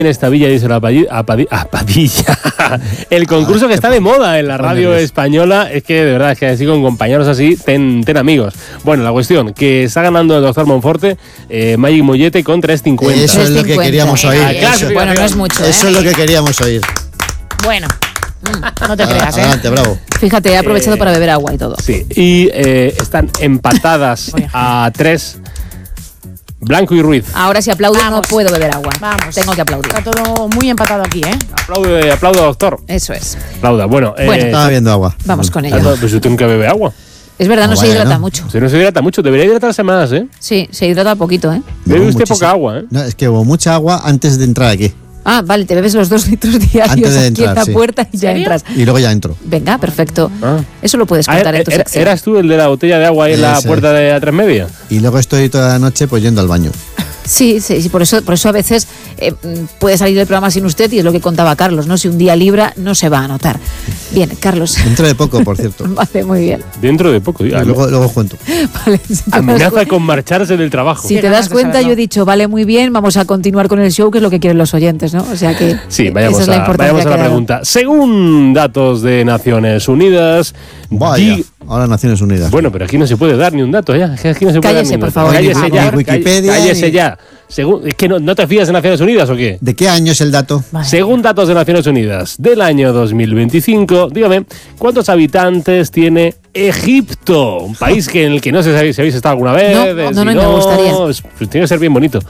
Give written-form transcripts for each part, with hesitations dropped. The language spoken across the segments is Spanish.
en esta villa, dice la Padilla. El concurso que está de moda en la radio española es que, de verdad, es que así con compañeros así, ten amigos. Bueno, la cuestión, que está ganando el doctor Monforte, Magic Mollete con 3.50. Eso es lo que queríamos oír. Bueno, no es mucho. Eso es lo que queríamos oír. Bueno, no te creas, Adelante, bravo. Fíjate, he aprovechado para beber agua y todo. Sí, y están empatadas a 3. Blanco y Ruiz. Ahora si aplaudo no puedo beber agua. Vamos. Tengo que aplaudir. Está todo muy empatado aquí, ¿eh? Aplaudo, doctor. Eso es. Aplauda. Bueno, Estaba bebiendo agua. Vamos con ello. Pues yo tengo que beber agua. Es verdad, no se vaya, hidrata ¿no? mucho. Si no se hidrata mucho, debería hidratarse más, ¿eh? Sí, se hidrata poquito, ¿eh? Bebe usted Muchísimo. poca agua, ¿eh? No, es que hubo mucha agua antes de entrar aquí. Ah, vale, te bebes los 2 litros diarios Antes de aquí entrar, en la sí. puerta y ya ¿Serio? entras. Y luego ya entro. Venga, perfecto. Ah. Eso lo puedes contar en tu sección. ¿Eras tú el de la botella de agua ahí en la Ese. puerta de A3 Media? Y luego estoy toda la noche pues yendo al baño. Sí, por eso a veces puede salir del programa sin usted y es lo que contaba Carlos, ¿no? Si un día libra no se va a notar. Bien, Carlos. Dentro de poco, por cierto. Vale, muy bien. Dentro de poco. Y luego cuento. Vale, si te das Amenaza cuenta- con marcharse del trabajo. Si Qué te das ganas de cuenta, saberlo. yo he dicho, vale, muy bien, vamos a continuar con el show, que es lo que quieren los oyentes, ¿no? O sea que Sí, esa vayamos es la a importancia la que ha dado. pregunta. Según datos de Naciones Unidas, Vaya. Ahora Naciones Unidas. Bueno, pero aquí no se puede dar ni un dato, ya. Es que aquí no se puede Cállese, dar ni un por dato. favor. Cállese Ni ya. Wikipedia, Cállese ni- ya. Es que no te fías de Naciones Unidas o qué? ¿De qué año es el dato? Vale. Según datos de Naciones Unidas del año 2025, dígame, ¿cuántos habitantes tiene Egipto? Un país en el que no sé si habéis estado alguna vez. No, me gustaría. Tiene que ser bien bonito.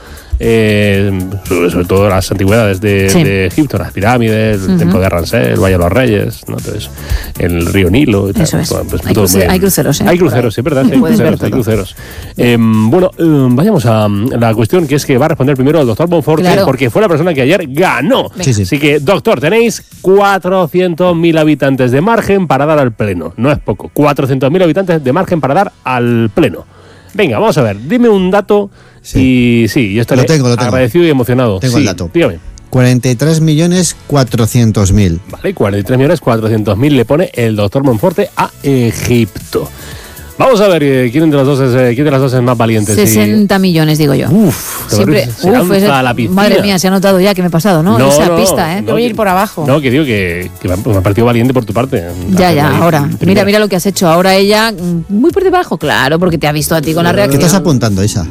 Sobre todo las antigüedades de Egipto, las pirámides, el templo de Ramsés, el Valle de los Reyes, ¿no? Todo eso. El río Nilo y tal. Eso es. Pues Hay todo muy bien. hay cruceros, ¿eh? Hay cruceros, sí, es verdad, sí, hay Puedes ver cruceros, todo. hay cruceros. Vayamos a la cuestión, que es que va a responder primero el doctor Monforte, Claro. porque fue la persona que ayer ganó. Sí, sí. Así que, doctor, tenéis 400.000 habitantes de margen para dar al pleno. No es poco. 400.000 habitantes de margen para dar al pleno. Venga, vamos a ver. Dime un dato. Sí. Y sí, yo estaré Lo tengo. agradecido y emocionado. Tengo Sí, el dato. Dígame. 43.400.000. Vale, 43.400.000 le pone el doctor Monforte a Egipto. Vamos a ver quién de las dos es más valiente. 60 millones, digo yo. Uf, Siempre, se lanza a la piscina. madre mía, se ha notado ya que me he pasado, ¿no? Esa pista, ¿eh? no, Voy a ir por abajo. No, que digo que me ha parecido valiente por tu parte. Ya, ahora. Primera. Mira lo que has hecho. Ahora ella, muy por debajo, claro, porque te ha visto a ti con la ¿Qué reacción. estás apuntando, Isa?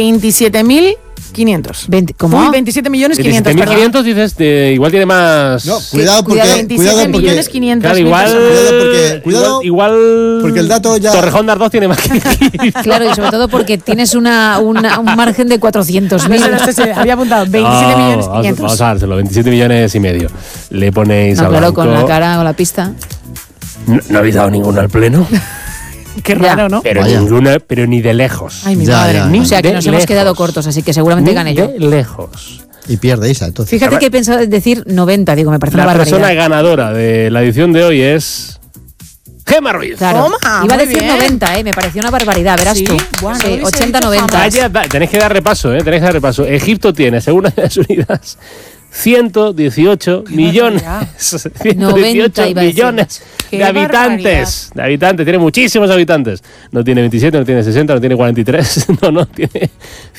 27.500. ¿Cómo? Uy, 27.500.000, perdón. 27.500 dices, igual tiene más. No, cuidado porque... cuidado, 27.500.000 Claro, igual. personas. Cuidado, igual. porque el dato ya- Torrejón de Ardoz tiene más que Egipto. Claro, y sobre todo porque tienes un margen de 400.000. Se había apuntado No, 27.500.000. Vamos a dárselo, 27 millones y medio. Le ponéis No, a claro, Blanco. con la cara, con la pista. No habéis dado ninguno al pleno. Qué Ya. raro, ¿no? Pero Vaya. ninguna, pero ni de lejos. Ay, mi Ya, madre. ya. Ni O sea que de nos hemos quedado lejos. cortos, así que seguramente Ni gane yo. de lejos. Y pierde Isa, entonces. Fíjate que he pensado en decir 90, digo, me parece La una persona barbaridad. ganadora de la edición de hoy es Gemma Ruiz. Claro. Toma, Iba a muy decir bien. 90, me pareció una barbaridad, verás Sí, tú. bueno, Sí, no lo hubiese 80, dicho 90. jamás. Tenéis que dar repaso, tenéis que dar repaso. Egipto tiene, según Naciones Unidas, 118 millones. barbaridad. 118 iba a decir. millones Qué de habitantes. De habitantes, tiene muchísimos habitantes. No tiene 27, no tiene 60, no tiene 43. No, tiene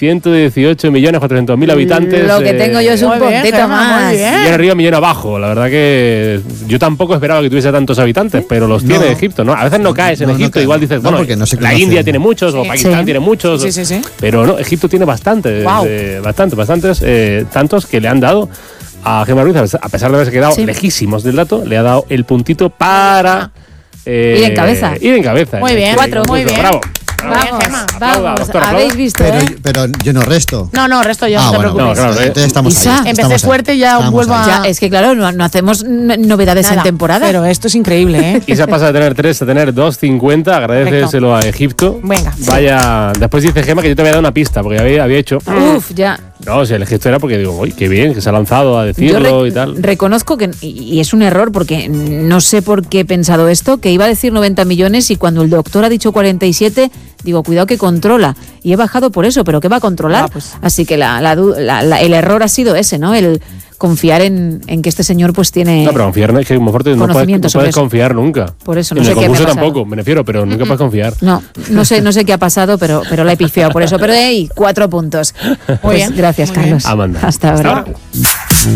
118.400.000 habitantes. Lo que tengo yo es un Muy bien, poquito Gemma, muy más. bien. Millón arriba, millón abajo. La verdad que yo tampoco esperaba que tuviese tantos habitantes, pero los No. tiene Egipto, ¿no? A veces no caes en No, no Egipto, cae. igual dices, No, bueno, porque no se la conoce. India tiene muchos, o Pakistán Sí. tiene muchos. Sí. Pero no, Egipto tiene bastantes, Guau. bastantes, tantos que le han dado a Gemma Ruiz, a pesar de haberse quedado Sí. lejísimos del dato, le ha dado el puntito para Ir en cabeza. Ir en cabeza. Muy bien, Cuatro. muy bien. Bravo. Vamos, Gemma. Aplauda, vamos. doctor, Habéis aplauda. visto, Pero yo no resto. No, resto yo, no te bueno, preocupes. No, claro, entonces estamos Isa, ahí. Empecé estamos ahí. fuerte, ya Estamos vuelvo ahí. a- Ya, es que claro, no hacemos novedades Nada, en temporada. Pero esto es increíble, ¿eh? Y se pasa de tener 3 a tener 2.50. Agradeceselo a Egipto. Venga. Vaya. Después dice Gemma que yo te había dado una pista, porque había hecho. Uf, ya. No, si el gesto era porque digo, uy, qué bien, que se ha lanzado a Yo decirlo y tal. reconozco que, y es un error porque no sé por qué he pensado esto, que iba a decir 90 millones y cuando el doctor ha dicho 47, digo, cuidado que controla. Y he bajado por eso, pero ¿qué va a controlar? Ah, pues. Así que el error ha sido ese, ¿no? El confiar en que este señor pues tiene... No, pero confiar es que como fuerte no Conocimiento puedes sobre eso. confiar nunca. Por eso, no en sé el qué me ha concurso pasado. tampoco, me refiero, pero nunca puedes confiar. No sé qué ha pasado, pero la he pifiado por eso. Pero hey, 4 puntos. Muy Pues bien. gracias, Muy bien. Carlos. Amanda. Hasta ahora. Hasta ahora.